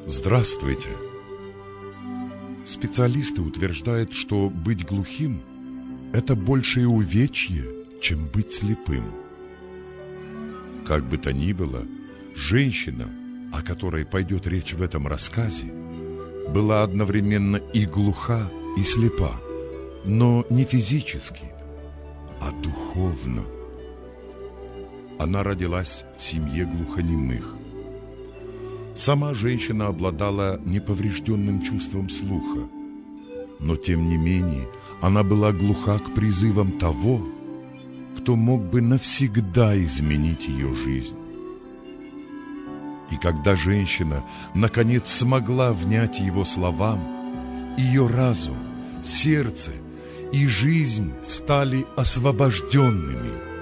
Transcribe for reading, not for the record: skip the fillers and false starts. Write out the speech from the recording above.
Здравствуйте! Специалисты утверждают, что быть глухим – это большее увечье, чем быть слепым. Как бы то ни было, женщина, о которой пойдет речь в этом рассказе, была одновременно и глуха, и слепа, но не физически, а духовно. Она родилась в семье глухонемых. Сама женщина обладала неповрежденным чувством слуха, но тем не менее она была глуха к призывам того, кто мог бы навсегда изменить ее жизнь. И когда женщина наконец смогла внять его словам, ее разум, сердце и жизнь стали освобожденными.